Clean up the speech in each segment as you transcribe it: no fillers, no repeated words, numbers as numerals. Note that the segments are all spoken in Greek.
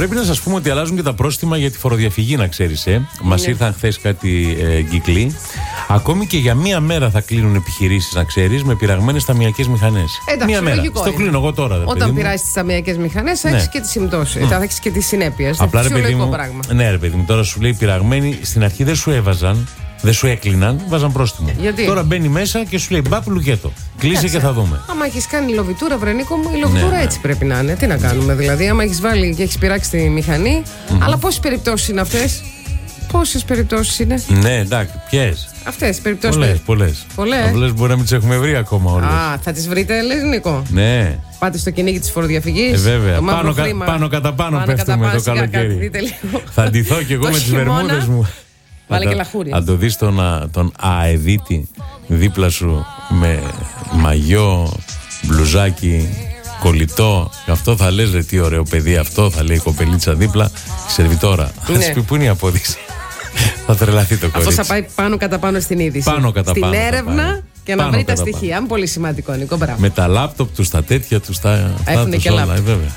Πρέπει να σας πούμε ότι αλλάζουν και τα πρόστιμα για τη φοροδιαφυγή, να ξέρεις. Μας ήρθαν χθες κάτι κύκλοι. Ακόμη και για μία μέρα θα κλείνουν επιχειρήσεις, να ξέρεις, με πειραγμένες ταμειακές μηχανές. Εντάξει, μία μέρα. Στο κλείνω εγώ τώρα. Όταν πειράζεις τις ταμειακές μηχανές, θα έχεις και τις συμπτώσεις. Θα έχεις και τις συνέπειες. Απλά, ρε παιδί μου, πράγμα. ναι, ρε παιδί μου, τώρα σου λέει πειραγμένοι, στην αρχή δεν σου έβαζαν. Δεν σου έκλειναν, βάζαν πρόστιμο. Γιατί? Τώρα μπαίνει μέσα και σου λέει μπαπ λουκέτο. Κλείσε και θα δούμε. Άμα έχεις κάνει λοβιτούρα, Βρενίκο μου, η λοβιτούρα έτσι πρέπει να είναι. Τι να κάνουμε δηλαδή, άμα έχεις βάλει και έχεις πειράξει τη μηχανή. Αλλά πόσες περιπτώσεις είναι αυτές? Πόσες περιπτώσεις είναι? Ναι, εντάξει, ποιες? Αυτές τις περιπτώσεις. Πολλές. Πολλές Μπορεί να μην τις έχουμε βρει ακόμα όλες. Α, θα τις βρείτε, λες, Νίκο? Ναι. Πάτε στο κυνήγι της φοροδιαφυγής. Βέβαια. Πάνω κατά πάνω πέφτουμε το καλοκαίρι. Θα ντυθώ κι εγώ με τις βερμούδες μου. Βάλε και λαχούρια. Αν το δεις τον αεδίτη δίπλα σου με μαγιό, μπλουζάκι, κολλητό, αυτό θα λες ρε τι ωραίο παιδί αυτό, θα λέει η κοπελίτσα δίπλα, σερβιτόρα. Θα της πει πού είναι η απόδειξη. Θα τρελαθεί το κορίτσι. Αυτό θα πάει πάνω κατά πάνω στην είδηση. Στην έρευνα και να βρει τα στοιχεία. Είναι πολύ σημαντικό, Νίκο. Μπράβο. Με τα λάπτοπ τους, τα τέτοια τους, τα έχουν και όλα, βέβαια.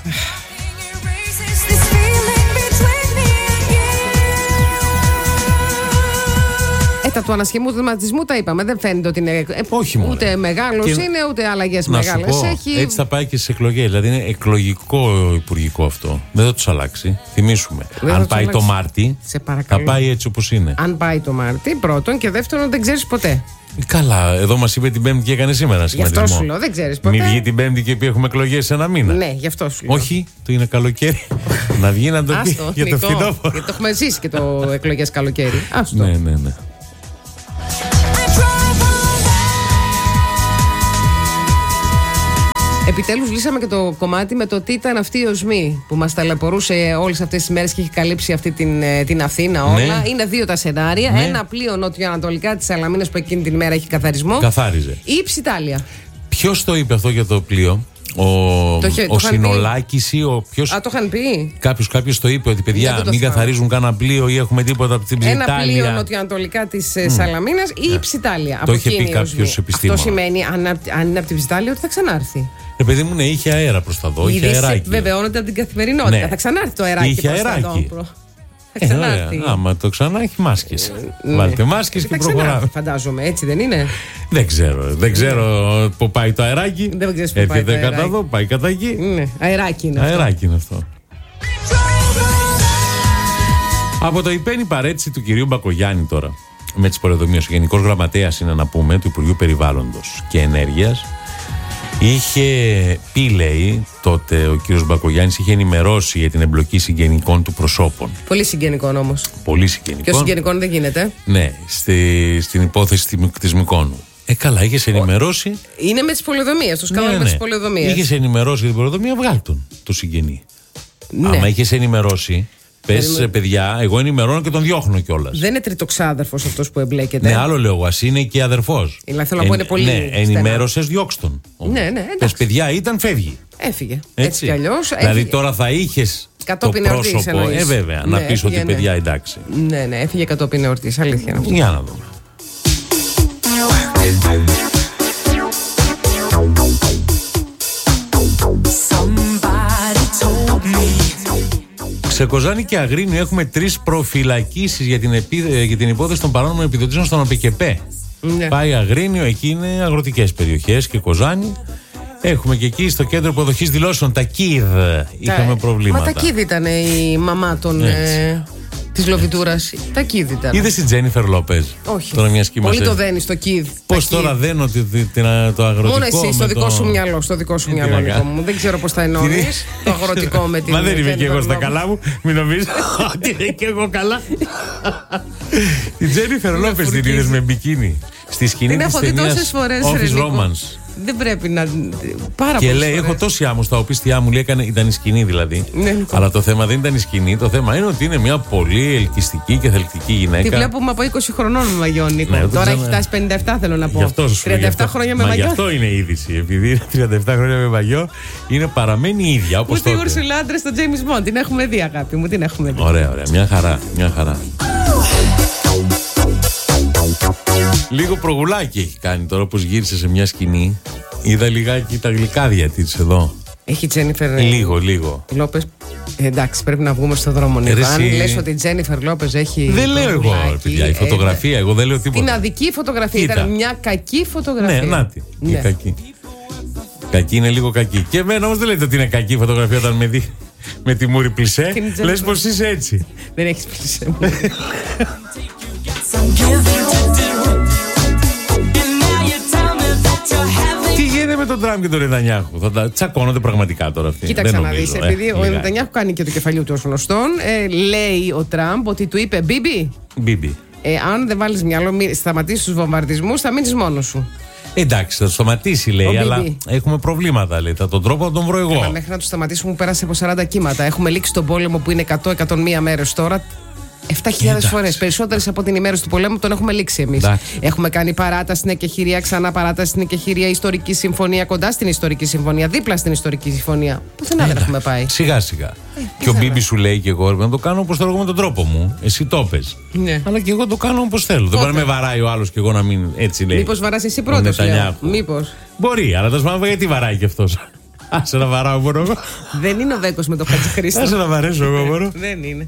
Τα του ανασχηματισμού τα είπαμε. Δεν φαίνεται ότι είναι. Όχι μόνο. Ούτε μεγάλος είναι, ούτε αλλαγές μεγάλες έχει. Έτσι θα πάει και στις εκλογές. Δηλαδή είναι εκλογικό υπουργικό αυτό. Δεν θα τους αλλάξει. Θυμίσουμε. Αν πάει το Μάρτι, θα πάει έτσι όπως είναι. Αν πάει το Μάρτι, πρώτον, και δεύτερον, δεν ξέρεις ποτέ. Καλά, εδώ μας είπε την Πέμπτη και έκανε σήμερα σχηματισμό. Γι' αυτό σου λέω, δεν ξέρεις ποτέ. Μην βγει την Πέμπτη και πει έχουμε εκλογές σε ένα μήνα. Ναι, γι' αυτό σου λέω. Όχι, το είναι καλοκαίρι. Να βγει να το πει για το φθινόπωρο. Γιατί το έχουμε ζήσει και το εκλογές καλοκαίρι. Άστο. Ναι. Επιτέλους λύσαμε και το κομμάτι με το τι ήταν αυτή η οσμή που μας ταλαιπωρούσε όλες αυτές τις μέρες και έχει καλύψει αυτή την Αθήνα όλα. Ναι. Είναι δύο τα σενάρια. Ναι. Ένα πλοίο νοτιοανατολικά της Σαλαμίνας που εκείνη την ημέρα έχει καθαρισμό. Καθάριζε. Ή Ψιτάλια. Ποιος το είπε αυτό για το πλοίο? Ο Συνολάκης ή ο ποιος? Α, το είχαν πει. Κάποιος το είπε ότι παιδιά μην καθαρίζουν κανένα πλοίο ή έχουμε τίποτα από την Ψιτάλια. Ένα πλοίο νοτιοανατολικά της Σαλαμίνας ή η Ψιτάλια. Το είχε πει κάποιος επιστήμονας. Αυτό σημαίνει αν είναι από την Ψιτάλια ότι θα ξανάρθει. Παιδί μου, ναι, είχε αέρα προς τα δω. Είχε αεράκι. Βεβαιώνεται από την καθημερινότητα. Ναι. Θα ξανάρθει το αεράκι. Είχε αεράκι. Θα ξανάρθει. Άμα το ξανά έχει μάσκες. Βάλτε μάσκες και προχωράμε. Φαντάζομαι, έτσι δεν είναι? Δεν ξέρω που πάει το αεράκι. Δεν ξέρεις που πάει το αεράκι. Κατά εδώ, πάει κατά εκεί. Ναι, αεράκι είναι αυτό. Αεράκι είναι αυτό. Από το υπένη παρέτηση του κυρίου Μπακογιάννη τώρα με τις πολεοδομίες, ο Γενικός Γραμματέας είναι να πούμε του Υπουργείου Περιβάλλοντος και Ενέργειας. Είχε πει, λέει, τότε ο κύριος Μπακογιάννης είχε ενημερώσει για την εμπλοκή συγγενικών του προσώπων. Πολύ συγγενικών όμως. Πολύ συγγενικών. Και ο συγγενικών δεν γίνεται. Ναι, στην υπόθεση της Μυκόνου. Καλά, είχες ενημερώσει. Είναι με τις πολεοδομίες, το σκάνδαλο με τις πολεοδομίες. Είχες ενημερώσει για την πολεοδομία, βγάλ' το συγγενή. Ναι. Άμα είχες ενημερώσει. Πες, παιδιά, εγώ ενημερώνω και τον διώχνω κιόλας. Δεν είναι τριτοξάδερφος αυτός που εμπλέκεται. Ναι, άλλο λέω, ας είναι και αδερφός. Θέλω να πω είναι πολύ. Ναι, ενημέρωσες, διώξ' τον. Ναι, πες, παιδιά, ήταν, φεύγει. Έφυγε. Έτσι κι αλλιώς. Δηλαδή τώρα θα είχες κατόπιν το πρόσωπο. Βέβαια, να πεις ότι παιδιά, εντάξει. Ναι, έφυγε κατόπιν εορτής. Αλήθεια. Για να δούμε. Σε Κοζάνη και Αγρίνιο έχουμε 3 προφυλακίσεις για την υπόθεση των παράνομων επιδοτήσεων στον ΑΠΚΕΠΕ. Ναι. Πάει Αγρίνιο, εκεί είναι αγροτικές περιοχές και Κοζάνη. Έχουμε και εκεί στο κέντρο υποδοχής δηλώσεων, τα ΚΙΔ, είχαμε προβλήματα. Μα τα ΚΙΔ ήταν η μαμά της λοβιτούρας. Τα ΚΙΔ ήταν. Είδες την Τζένιφερ Λόπεζ? Όχι. Τώρα μια πολύ το δένει στο ΚΙΔ. Πώς τώρα δένω το αγροτικό? Μόνο εσύ, στο δικό σου μυαλό. Στο δικό σου μυαλό, Νίκο μου. Δεν ξέρω πώς θα εννοείς το αγροτικό με την. Μα δεν είμαι και εγώ στα καλά μου. Μην νομίζεις ότι είμαι και εγώ καλά. Την Τζένιφερ Λόπεζ την είδες με μπικίνι στη σκηνή της ταινίας Office Romance? Δεν πρέπει να. Πάρα και λέει: έχω τόση άμμο στα οπίστια μου, λέει, ήταν η σκηνή δηλαδή. Ναι, αλλά το θέμα δεν ήταν η σκηνή. Το θέμα είναι ότι είναι μια πολύ ελκυστική και θελκτική γυναίκα. Τη βλέπουμε από 20 χρονών με μαγιό, Νίκο. Ναι, τώρα έχει φτάσει 57, θέλω να πω. 37 χρόνια με μαγιό. Γι' αυτό είναι η είδηση. Επειδή είναι 37 χρόνια με μαγιό, είναι παραμένει ίδια. Όπως τότε. Ούτε η Ursula Andress στο James Bond. Την έχουμε δει, αγάπη μου. Την έχουμε δει. Ωραία. Μια χαρά. Λίγο προγουλάκι έχει κάνει τώρα, όπως γύρισε σε μια σκηνή. Είδα λιγάκι τα γλυκάδια της εδώ. Έχει Τζένιφερ λίγο. Λόπες. Εντάξει, πρέπει να βγούμε στον δρόμο. Αν λες ότι η Τζένιφερ Λόπεζ έχει. Δεν λέω εγώ, παιδιά, η φωτογραφία. Εγώ δεν λέω τίποτα. Την αδική φωτογραφία. Ήταν μια κακή φωτογραφία. Ναι, νάτι. Ναι. Κακή. Κακή είναι λίγο κακή. Και εμένα όμως δεν λέτε ότι είναι κακή η φωτογραφία όταν με δει με τη μούρη πλισέ. Λες πως είσαι έτσι. Δεν έχεις πλισέ. Τι γίνεται με τον Τραμπ και τον Νετανιάχου? Θα τα τσακώνονται πραγματικά τώρα αυτοί? Κοίταξε να δεις, επειδή ο Νετανιάχου κάνει και το κεφαλιού του ως γνωστόν, λέει ο Τραμπ ότι του είπε Μπίμπι. Αν δεν βάλεις μυαλό, σταματήσεις τους βομβαρδισμούς, θα μείνεις μόνος σου. Εντάξει, θα το σταματήσει, λέει, αλλά έχουμε προβλήματα, λέει. Θα τον τρόπο να τον βρω εγώ. Μέχρι να το σταματήσουμε, μου πέρασε από 40 κύματα. Έχουμε λήξει τον πόλεμο που είναι 100-101 μέρες τώρα. 7.000 φορές. Περισσότερες από την ημέρα του πολέμου τον έχουμε λήξει εμείς. Έχουμε κάνει παράταση στην εκεχηρία, ξανά παράταση στην εκεχηρία, ιστορική συμφωνία, κοντά στην ιστορική συμφωνία, δίπλα στην ιστορική συμφωνία. Πουθενά δεν έχουμε πάει. Σιγά σιγά. Και ο Μπίμπι σου λέει και εγώ να το κάνω όπως θέλω, εγώ με τον τρόπο μου. Εσύ το πες. Ναι. Αλλά και εγώ το κάνω όπως θέλω. Δεν μπορεί να με βαράει ο άλλος και εγώ να μην έτσι λέει. Μήπως βαράς εσύ πρώτος? Μήπως. Μπορεί, αλλά τέλος πάντων γιατί βαράει και αυτός? Άσε να βαράω μπορώ εγώ. Δεν είναι ο Βέκος με το Χατζηχρήστο. Άσε να βαρέσω εγώ μπορώ. Δεν είναι.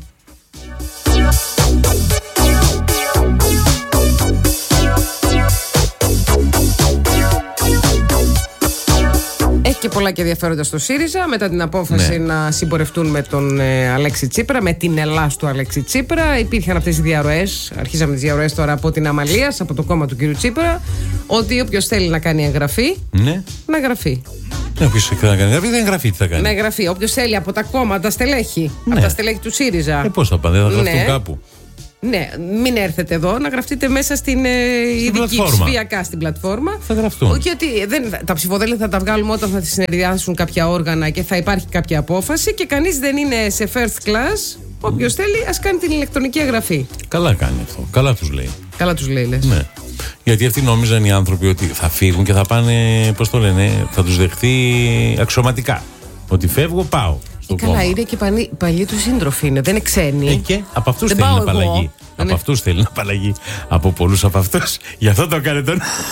Έχει και πολλά και ενδιαφέροντα στο ΣΥΡΙΖΑ μετά την απόφαση να συμπορευτούν με τον Αλέξη Τσίπρα, με την Ελλάς του Αλέξη Τσίπρα. Υπήρχαν αυτές οι διαρροές, αρχίζαμε τις διαρροές τώρα από την Αμαλίας, από το κόμμα του κ. Τσίπρα, ότι όποιος θέλει να κάνει εγγραφή, να εγγραφεί. Όποιος θέλει να κάνει εγγραφή, δεν εγγραφεί, τι θα κάνει? Να εγγραφεί. Όποιος θέλει από τα κόμματα στελέχη, από τα στελέχη του ΣΥΡΙΖΑ. Πώς θα πάνε, θα γραφτούν κάπου? Ναι, μην έρθετε εδώ να γραφτείτε μέσα στην ειδική ψηφιακά στην πλατφόρμα. Θα γραφτούν. Και ότι τα ψηφοδέλτια θα τα βγάλουμε όταν θα τη συνεδριάσουν κάποια όργανα και θα υπάρχει κάποια απόφαση και κανείς δεν είναι σε first class. Όποιος θέλει, ας κάνει την ηλεκτρονική εγγραφή. Καλά κάνει αυτό. Καλά τους λέει. Καλά τους λέει, λες. Ναι. Γιατί αυτοί νόμιζαν οι άνθρωποι ότι θα φύγουν και θα πάνε, πώς το λένε, θα τους δεχθεί αξιωματικά. Ότι φεύγω, πάω. Καλά, είναι και παλιοί του σύντροφοι είναι, δεν είναι ξένοι. Και από αυτούς θέλει να απαλλαγεί. Από αυτούς θέλει να απαλλαγεί. Από πολλούς από αυτούς. Γι' αυτό το έκανε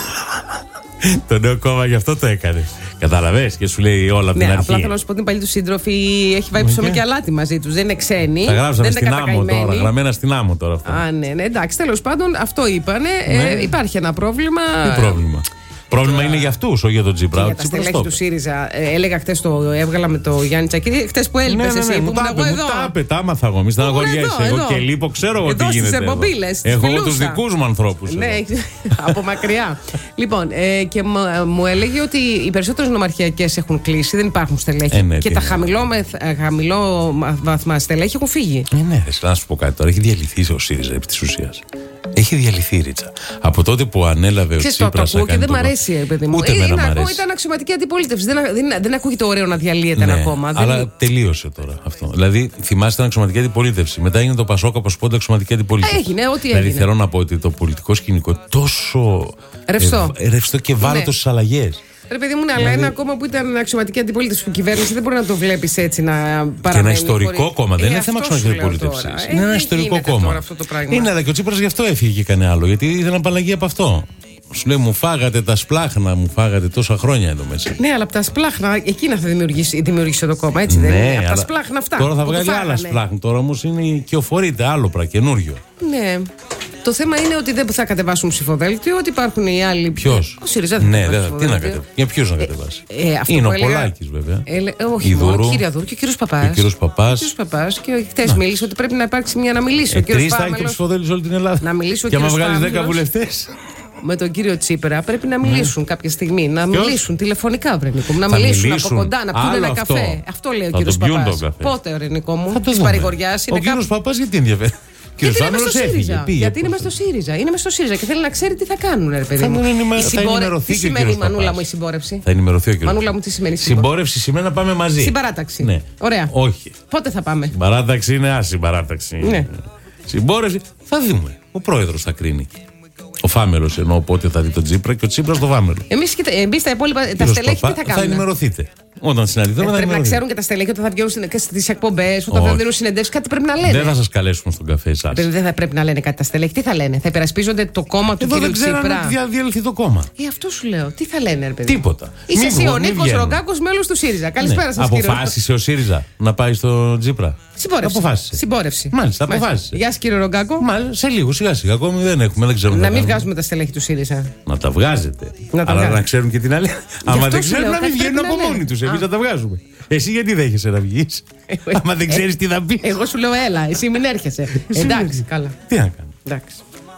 το νέο κόμμα, γι' αυτό το έκανε. Καταλαβες και σου λέει όλα από την αρχή. Απλά θέλω να σου πω ότι είναι παλιοί του σύντροφοι, έχει βάει ψωμί και αλάτι μαζί τους. Δεν είναι ξένοι. Τα γράψαμε στην άμμο τώρα. Γραμμένα στην άμμο τώρα αυτό. Ναι, εντάξει, τέλος πάντων αυτό είπανε. Υπάρχει ένα πρόβλημα. Τι πρόβλημα? Πρόβλημα είναι για αυτούς, όχι για τον Τσίπρα. Για τα στελέχη του ΣΥΡΙΖΑ. Έλεγα χτες έβγαλα με το Γιάννη Τσακίρη. Χτες που έλειπες εσύ, που ήμουν εγώ εδώ. Τα άμαθα εγώ, μη στεναχωριέσαι. Εγώ και λείπω, ξέρω εγώ τι γίνεται. Έχω εγώ τους δικούς μου ανθρώπους. Ναι, από μακριά. Λοιπόν, και μου έλεγε ότι οι περισσότερες νομαρχιακές έχουν κλείσει, δεν υπάρχουν στελέχη. Και τα χαμηλόβαθμα στελέχη έχουν φύγει. Ναι, να σου πω κάτι τώρα. Έχει διαλυθεί ο ΣΥΡΙΖΑ επί της ουσίας. Έχει διαλυθεί, Ρίτσα. Από τότε που ανέλαβε ο Τσίπρας. Το ακούω και δεν μ' αρέσει, παιδί μου. Ούτε εμένα μ' αρέσει. Ήταν αξιωματική αντιπολίτευση. Δεν ακούγεται ωραίο να διαλύεται ένα κόμμα. Αλλά τελείωσε τώρα αυτό. Δηλαδή, θυμάστε, ήταν αξιωματική αντιπολίτευση. Μετά έγινε το Πασόκ, όπως πότε αξιωματική αντιπολίτευση. Έγινε, ό,τι δηλαδή, έγινε. θέλω να πω ότι το πολιτικό σκηνικό τόσο ρευστό και βάλωτο στις αλλαγές. Ρε παιδί μου, αλλά ένα κόμμα που ήταν αξιωματική αντιπολίτευση που κυβέρνηση δεν μπορεί να το βλέπει έτσι να παραμένει. Και ένα ιστορικό κόμμα, δεν είναι θέμα αξιωματική αντιπολίτευση. Είναι ένα ιστορικό κόμμα. Είναι, αλλά και ο Τσίπρας γι' αυτό έφυγε και έκανε άλλο. Γιατί ήθελε απαλλαγή από αυτό. Σου λέει, μου φάγατε τα σπλάχνα, μου φάγατε τόσα χρόνια εδώ μέσα. Ναι, αλλά από τα σπλάχνα εκείνα θα δημιουργήσει το κόμμα, έτσι δεν είναι? Από τα σπλάχνα αυτά. Τώρα θα βγάλει άλλα σπλάχνα. Τώρα όμως είναι κυοφορείται άλλο καινούριο. Ναι. Το θέμα είναι ότι δεν θα κατεβάσουν ψηφοδέλτιο, ότι υπάρχουν οι άλλοι. Ποιος? Ο ΣΥΡΙΖΑ. Ναι, τι να κατεβάσει. Για ποιους να κατεβάσει? Είναι ο Πολάκης, βέβαια. Όχι, ο κύριος Δούρου και ο κύριος Παπάς. Και ο κύριος Παπάς. Και χτες μίλησε ότι πρέπει να υπάρξει μια αναμιλήση. Τρεις θα έχει το ψηφοδέλτιο σε όλη την Ελλάδα. Να μιλήσει ο και κύριος άμα βγάλει 10 Παύλος βουλευτές. Με τον κύριο Τσίπρα πρέπει να μιλήσουν κάποια στιγμή. Να μιλήσουν τηλεφωνικά, βρε Νίκο μου. Να μιλήσουν από κοντά, να πιούν ένα καφέ. Αυτό λέει ο κύριος Παπάς. Πότε, ρε Νίκο μου, της παρηγοριάς. Ο κύριος Παπάς γιατί ενδιαφέρει? Γιατί είναι στο ΣΥΡΙΖΑ. Γιατί είναι στο ΣΥΡΙΖΑ. Είναι στο ΣΥΡΙΖΑ και θέλει να ξέρει τι θα κάνουν, ρε παιδί μου. Τι σημαίνει η Μανούλα μου η συμπόρευση? Θα ενημερωθεί ο κύριος. Μανούλα μου, τι σημαίνει συμπόρευση? Σημαίνει να πάμε μαζί. Συμπαράταξη. Ναι. Ωραία. Όχι. Πότε θα πάμε? Συμπαράταξη είναι ασυμπαράταξη. Ναι. Συμπόρευση θα δούμε. Ο πρόεδρος θα κρίνει. Ο Φάμελος εννοώ πότε θα δει τον Τσίπρα και ο Τσίπρας το Φάμελο. Εμείς τα υπόλοιπα, τα στελέχη τι θα κάνουμε? Θα ενημερωθείτε. Όταν συναντηθούμε, πρέπει να ξέρουν και τα στελέχη όταν θα βγαίνουν στις εκπομπές, όταν θα δίνουν συνεντεύξεις, κάτι πρέπει να λένε. Δεν θα σας καλέσουμε στον καφέ σας. Δεν θα πρέπει να λένε κάτι τα στελέχη. Τι θα λένε, θα υπερασπίζονται το κόμμα του κ. Τσίπρα. Δεν ξέρω αν διαλυθεί το κόμμα. Αυτό σου λέω. Τι θα λένε, ρε παιδί. Τίποτα. Είσαι εσύ ο Νίκος Ρογκάκος, μέλος του ΣΥΡΙΖΑ. Καλησπέρα σας, κύριε. Αποφάσισε ο ΣΥΡΙΖΑ να πάει στο Τσίπρα. Συμπόρευση. Μάλιστα, αποφάσισε. Γεια σας, κύριε Ρογκάκο. Σε λίγο, σιγά-σιγά. Ακόμη δεν έχουμε, δεν ξέρουμε. Να μην βγάζουμε τα στελέχη του ΣΥΡΙΖΑ. Να τα βγάζετε. Αλλά να ξέρουν και την άλλη. Άμα δεν ξέρουν, να μην βγαίνουν από μόνοι του. Εμείς να τα βγάζουμε. Εσύ γιατί δέχεσαι να βγεις? Άμα δεν ξέρεις τι θα πεις. Εγώ σου λέω έλα, εσύ μην έρχεσαι. Εντάξει, καλά. Τι να κάνω. Εντάξει.